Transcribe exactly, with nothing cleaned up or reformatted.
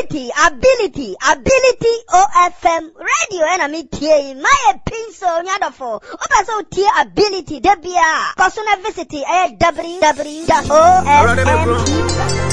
ability, ability, ability O F M radio and me tie my pinso nyadofo. Opa so tie ability debia. Personal visit w w w dot o f m